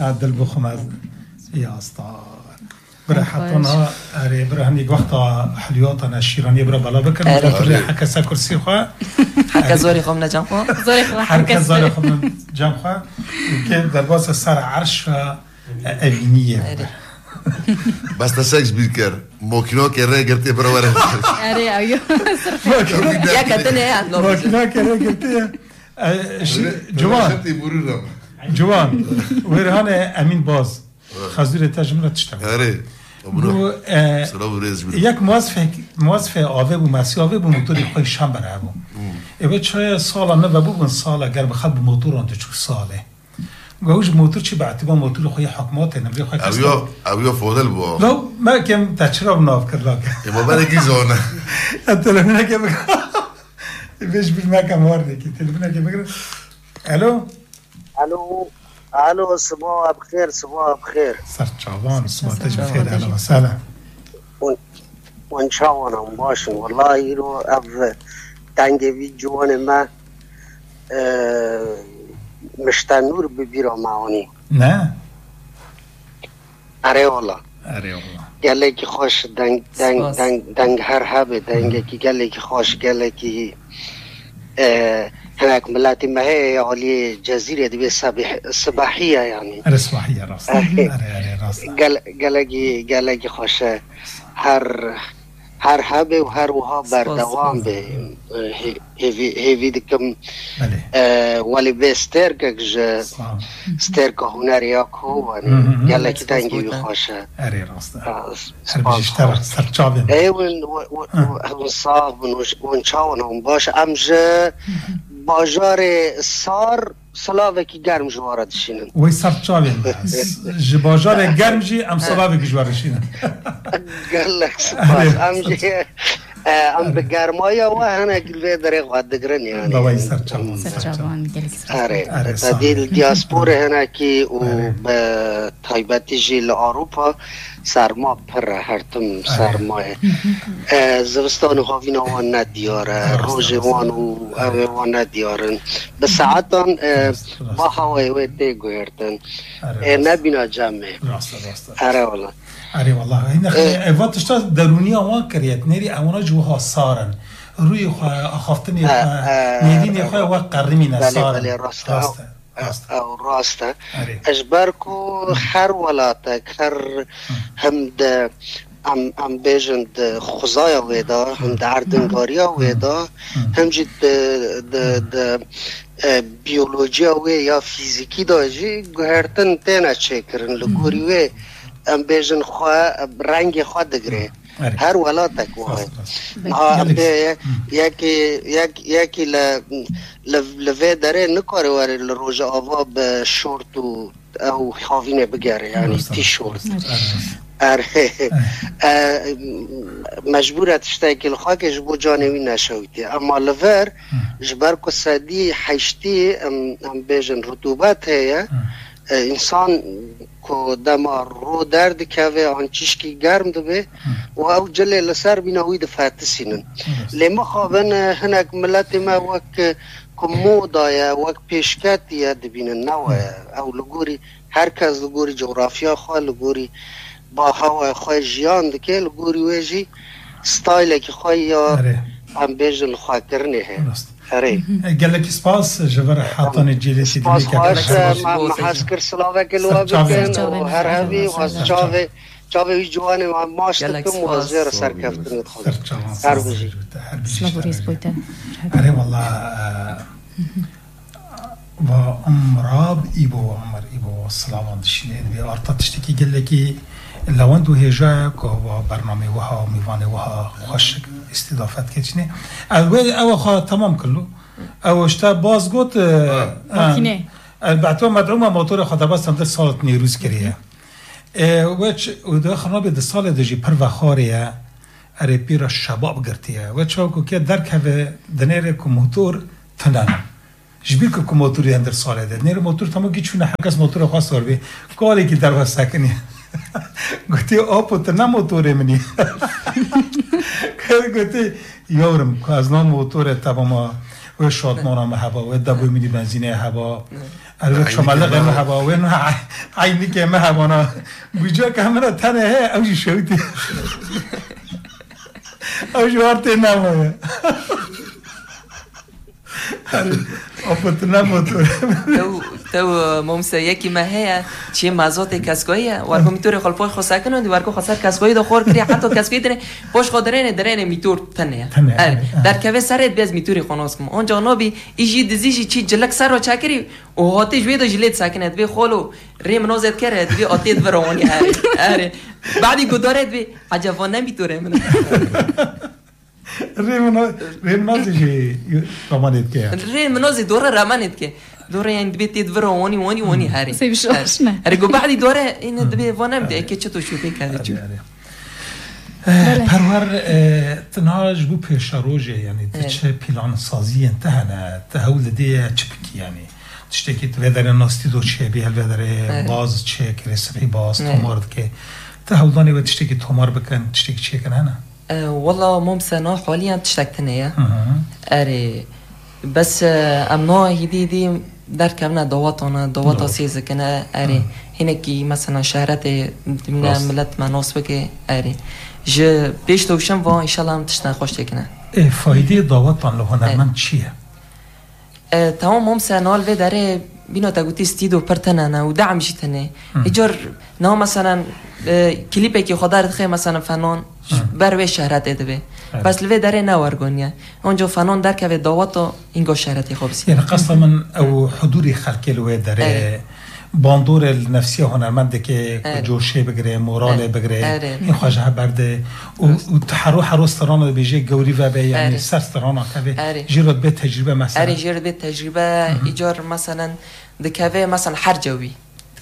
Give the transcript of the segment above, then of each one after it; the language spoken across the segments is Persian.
دل بخم از یا استاد برای حتما اره برای هم یک وقت حلیاتان شیرانی برای بالا بکن برای حکا سا کرسی خواه حکا زوری خواه نجام خواه حکا زوری خواه نجام خواه که در باز سر عرش و اوینیه بس تساكس بيكر موكينو كره قلتي برا اري ايوه يا كتنه موكينو كره قلتي جوان ويرهان امين باز خزور تجمله تشتغل اري یک موظف آوه بو مسی آوه بو موتوری خوی شام برای بو اوه چای سالا نه و بو سالا اگر بخواد بو موتور آنده چو ساله گوش موتور چی بعدی با موتور خوی حکماته نمیشه خوی کسی اویا فودل بو لو ما کم تچرا بناف کرد لاکه ما برای کی زونه تلفنه که بگم بیش بیش ما کم وارده کی تلفنه که بگم الو صباح بخير سرچاوان صباح بخير اهلا وسهلا وان شاء الله باشن والله رو اف تنگه وی جوان ما مشتنور ببیرا معانی نه اره والله گله کی خوش دنگ هر هبه دنگ کی گله کی خوش گله کی هناك ملاتي ما هي علي جزيرة دي صباحية يعني صباحية راس قالك خوش هر هبه وهر وها بردوام به هيفي دكم ولي بستركك ستركه هنارياك هو قالك دنجي بخوش اري راس هر بيشتر سرچابن اي ونصاب ونشاون ونباش امج باجار سار سلاوه کی گرم جواره دشینن وی سرچاوین باجار گرم جی ام سلاوه کی جواره دشینن گلک سپاس ام به گرمایا و هنه گلوه داره قد دگرن یعنی وی سرچاوان اره تدیل دیاسپور هنه کی و به تایبتی جی لأوروپا سرما پر هرتم سرماه زوستان خوابین وان ندیاره روز وان و اوه وان ندیارن به ساعتان با هوای و دیگو هرتن نبینا جمعه اره والله اره والله این وقتشتا درونی آوان کریت نری اونا جوها سارن روی خوافتنی نیدین خواه وقت قرمی نسارن بله راسته اجبركو هر ولاتك هر هم ده ام بیجند خزایا ویدا هم ده اردنگاریا ویدا هم جد ده بیولوژیا وی یا فیزیکی دا جی گوهرتن تینا چکرن لگوری وی ام بیجن خواه رنگ خواه دگره هر ولاتك وهاي یکی لفه داره نکاره واره لروژ آوا به شورت او خاوینه بگره یعنی تی شورت مجبورت اشتاکی خاکش بو جانوی نشویتی اما لفر جبر که سادی حیشتی ام بیجن رطوبت هیا انسان که دما رو درد که آن چیشکی گرم دبه و او جله لسر بینا وی دفعت سینن لما خوابن هنک ملت ما وک مودا وک پیشکت دبینن نوه او لگوری هر کس لگوری جغرافیا خواه لگوری با هوا خواه جیان دکه لگوری ویجی ستایل که خواه یا هم بیجن خواه کرنه هره قال لك سباس جبر حاطن جيلتي دي ما حاسكر سلاوه كلوا بكن وهر هبي چاوه جوانه ماش تكم وزير سركفتن خود هر بجي سلابوريس بويتا اره والله و عمراب ایبو عمر ایبو سلاوان دشینه بی ارتا تشتکی قال لك لوند و هجا که برنامه وها و میوانه وها خوش استضافت کچنه او خواه تمام کلو او اشتا باز گوت ماکینه بعد مدعومه موتور خود بس هم در سالت نیروز کریه و ده خرابی ده سال ده جی پر و خاریه اره پیرا شباب گرتیه و چاو که درک هفه دنیره که موتور تنانه جبیر که موتوری هم در ساله ده نیر موتور تمام گیچونه حکس موتور خواست سار بی کالی که در واسه سکنیه گوتی آپو تنها موتوره منی گوتی یورم که از نام موتوره تمام و شادمانا محبا و دبوی میدی بنزینه هوا البته شمالق محبا و نه عینی که محبانا بجا که همه تنه اوجی شویتی اوجی وارته نمایه آفت نموتور تو ممسه یکی ماهی چی مازوت کسکویه ورگو میتوری خلفای خساکنه ورگو خسار کسکوی دو خور کری حتی کسکوی دنه پوش خودرینه میتور تنه در کوه سرت بیز میتوری خوناس کم اونجا نبی ایجی دزیجی چی جلک سر و چاکری و هاتی جوی دو جلیت ساکنه دوی خالو ریم نوزت کرد دوی آتیت برونی اره بعدی گدارت بی عجبان نمیتوره من ریم نازی رمانت که ریم نازی دوره رمانت که دوره این دبی تدور وانی هری سيبش آشنا هرگو بعدی دوره این دبی وانم ده که چطور شوپی کرده چون پرور تنهاج بو پیش روزه یعنی چه پلان سازی انتهنه تهول دیه چه بکی یعنی تشتکی تو وداره ناستی دو چه بیل وداره باز چه که رسمی باز تومارد که تهولانی و تشتکی تومار بکن تشتکی چه کنه نه والله ممسنا حاليا تشتكتنيا اري بس امنوع هدي در كمنا دواتنا سيزكنا اري هناكي مثلا شهرات من ملت مناس بك اري ج بيش توشم و ان شاء الله تشتن خوش تكنا فایده دواتان له هنرمند چیه تمام ممسنا الوي داره بينو تاغوتي ستيدو برتنانا ودعم جيتني اجر نو مثلا کلیپی که خدا رد خیلی مثلا فنان بروی شهرت ادبه بس لوی داره نوارگونیه اونجا فنان در که دعواتو اینگو شهرتی خوبسی یعنی قصد من او حضوری خلقی لوی داره باندور النفسیه هنرمنده که جوشه بگره مورال بگره این خواجه برده و تحرو حروس ترانه بیجه گوری و به یعنی سرس ترانه که جیرد به تجربه مثلا جیرد به تجربه ایجار مثلا دکوه مثلا حرجوی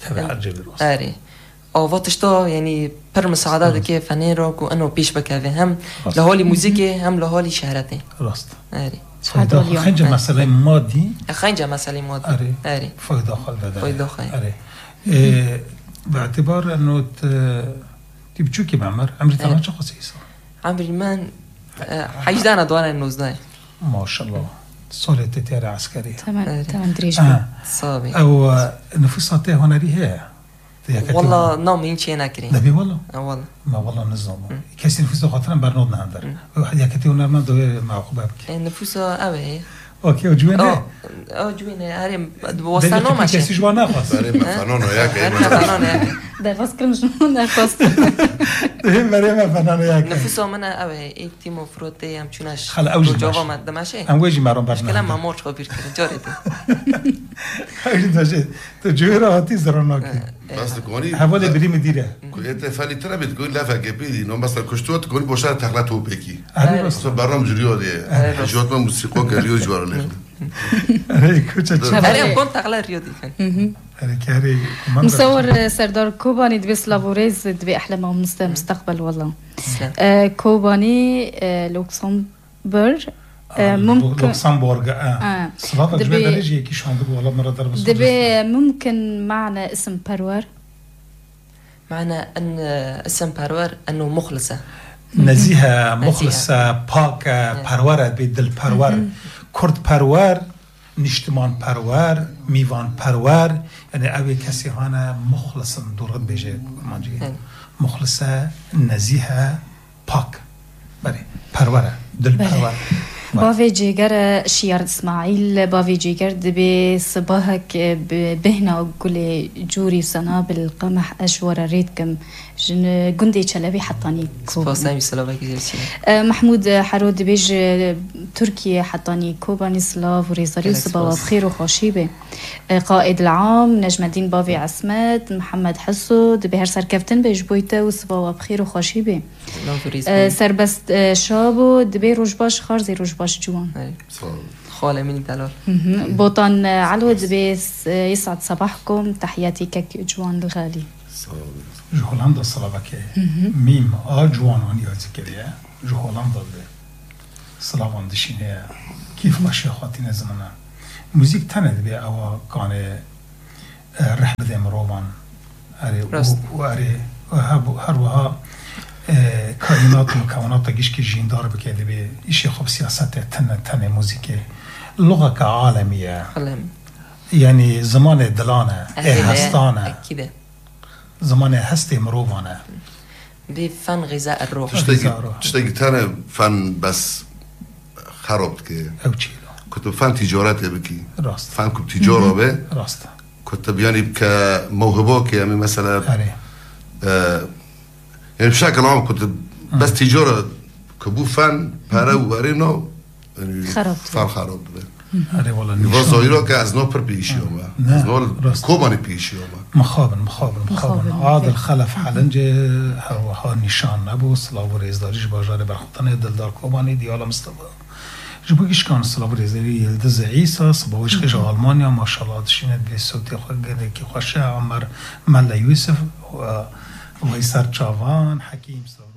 اره آواتش تو یعنی پر مساعدات که فنی رو کو انو پیش بکوه هم لحالی موزیکی هم لحالی شهرتی راست اری خنج مسئله مادی خنج مسئله مادی اری فای داخل بده فای داخل اری به اعتبار انو تیبچو که بعمر عمری تمام چه خصیصه عمری من 18 دوانه 19 ماشاءالله سال تتيار عسكري تمام دريج صابي او نفوساته هنري هي والله نوم این چه نکریم نبی والله والله ما والله نظام کسی نفوس خاطرم برنود نداره واحد یکتی هنرمند دوی معقوبه بکی نفوس اوه اوکی و جوینه جوینه هریم واسطانو ماشه کسی جوان نخواست برای فنان و یک درخواست کردم شما درخواست برای من فنان یک نفوس من اوه ای تیمو فروته هم چونش خلا اوجی جواب من دمشه هم وجی مرام برنامه مشکلم مامور خبیر کرد جارته اوجی داشت تو جوی راحتی زراناکی بس تكوني حواله بريم ديره انت فالي ترى بتقول لا فكبيدي نو بس كشتوت تكون بوشار تخلات هو بكي بس برام جريو دي جوت من موسيقى كريو جوار له كوتش هریم كنت تغلا رياضي كاري مصور سردار كوباني دبي سلافوريز دبي احلامه مستقبل والله كوباني لوكسمبورغ ممكن لوكسمبورغ صراحه دبي درجه كي شلون بقول والله مره ضرب دبي ممكن معنا اسم بارور معنا ان اسم بارور انه مخلصه نزيهه مخلصه باك بارور بدل بارور كرد بارور نشتمان پرور میوان پرور یعنی اوی کسی هانا مخلصا دورت بیجه مانجی مخلصه نزیه پاک بله پروره دل پرور باوی جیگر شیار اسماعیل باوی جیگر دبی صباحك بهنا وقولي جوري سنابل قمح أشور ريدكم جن جندي شلبي حطاني كوبا سامي سلافاكي جالسين محمود حرود بيج تركيا حطاني كوبا نسلاف وريزاريو صباح بخير وخشيبة قائد العام نجم الدين باوي عسمت محمد حسو دبي هرسر كفتن بيج بويتا وصباح بخير وخشيبة سربست شابو دبي روجباش خارزي روجباش جوان خاله مني دلال بوطن علو دبي يسعد صباحكم تحياتي كك جوان الغالي جو هولندا سلامكي ميم جوان اني ذكريا جو هولندا سلام دشينه كيف ماشي خاطينا زمانه موزيك تنه دبي او كان رحله مروان اري واري هروها كائنات مكونات گیش که جیندار بکرده به ایشی خوب سیاست تنه موزیک اللغة كعالمية يعني زمان دلانة هستانة أكيد زمان هستي مروفانة بفن غذاء الروح تشتاقي تانا فن بس خربت كي أو تشيلو كنت فن تجارات بكي راست فن كنت تجارة به راست كنت يعني كموهبة يعني مثلا يعني بشكل عام كنت بس تجارة كبو فن برا وارينو يعني فن خربت به أري والله نشان که از نو پر پیشیومه از نو کوبانی پیشیومه مخابن عاد الخلف حلنج ها نشان نبو صلاح و ریزداریش باجاره برخوطن دلدار کوبانی دیالا مصطفى جبوكيش كان صلاح و ریزداری يلدز عيسى صباوش خيش ألمانيا ما شاء الله دشينت بصوتي كي خوشه عمر ملا يوسف و ويسار چاوان حكيم